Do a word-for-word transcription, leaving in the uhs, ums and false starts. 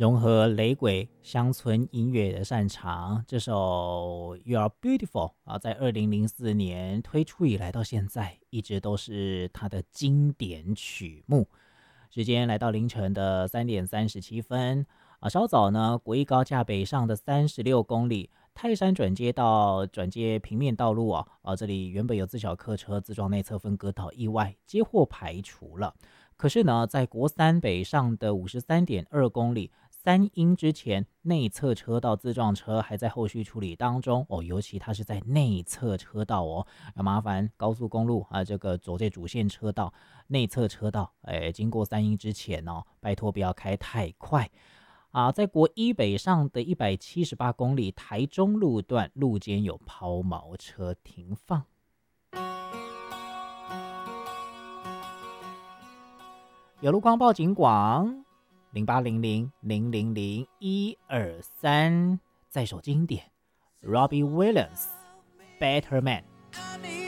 融合雷鬼乡村音乐的擅长，这首 You Are Beautiful 啊，在二零零四年推出以来到现在，一直都是他的经典曲目。时间来到凌晨的三点三十七分啊，稍早呢，国一高架北上的三十六公里，泰山转接到转接平面道路啊，啊，这里原本有自小客车自撞内侧分隔岛意外，接获排除了。可是呢，在国三北上的五十三点二公里，三英之前内侧车道自撞车还在后续处理当中哦，尤其它是在内侧车道哦，要麻烦高速公路啊，这个走这主线车道内侧车道，哎，经过三英之前哦，拜托不要开太快啊！在国一北上的一百七十八公里，台中路段路间有抛锚车停放。有路况报警广零八零零零零零一二三，再首经典 Robbie Williams Better Man。